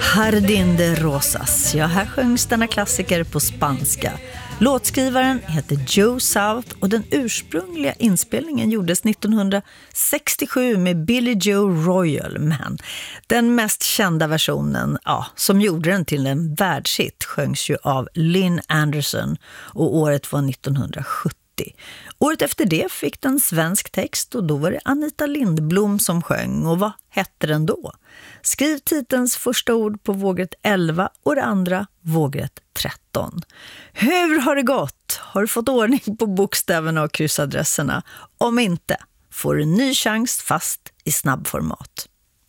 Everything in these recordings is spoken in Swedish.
Jardín de Rosas. Ja, här sjöngs denna klassiker på spanska. Låtskrivaren heter Joe South och den ursprungliga inspelningen gjordes 1967 med Billy Joe Royal. Men den mest kända versionen, som gjorde den till en världshit, sjöngs ju av Lynn Anderson och året var 1970. Året efter det fick den svensk text och då var det Anita Lindblom som sjöng. Och vad hette den då? Skriv titelns första ord på vågrätt 11 och det andra vågrätt 13. Hur har det gått? Har du fått ordning på bokstäverna och kryssadresserna? Om inte, får du en ny chans fast i snabbformat.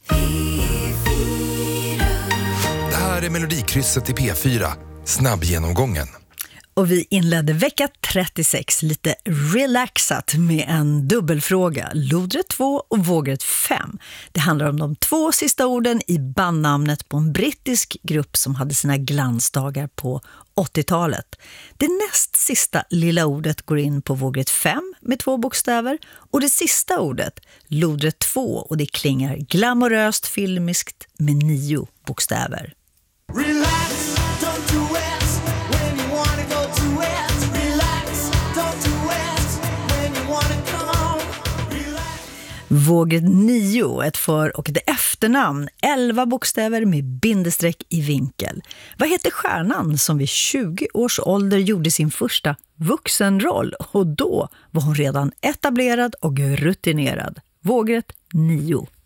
Det här är Melodikrysset i P4, snabbgenomgången. Och vi inledde vecka 36 lite relaxat med en dubbelfråga. Lodrätt 2 och vågrätt 5. Det handlar om de 2 sista orden i bandnamnet på en brittisk grupp som hade sina glansdagar på 80-talet. Det näst sista lilla ordet går in på vågrätt 5 med 2 bokstäver. Och det sista ordet, lodrätt 2, och det klingar glamoröst filmiskt med 9 bokstäver. Relax, don't do it. Vågrätt 9, ett för- och ett efternamn, 11 bokstäver med bindestreck i vinkel. Vad heter stjärnan som vid 20 års ålder gjorde sin första vuxenroll? Och då var hon redan etablerad och rutinerad. Vågrätt 9.